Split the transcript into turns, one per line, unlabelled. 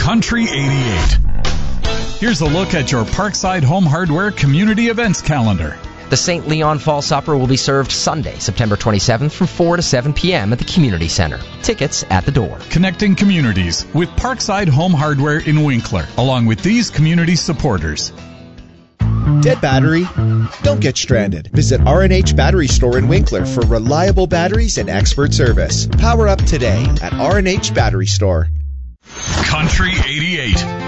Country 88. Here's a look at your Parkside Home Hardware Community Events calendar.
The St. Leon Fall Supper will be served Sunday, September 27th from 4 to 7 p.m. at the Community Center. Tickets at the door.
Connecting communities with Parkside Home Hardware in Winkler, along with these community supporters.
Dead battery? Don't get stranded. Visit R&H Battery Store in Winkler for reliable batteries and expert service. Power up today at R&H Battery Store.
Country 88.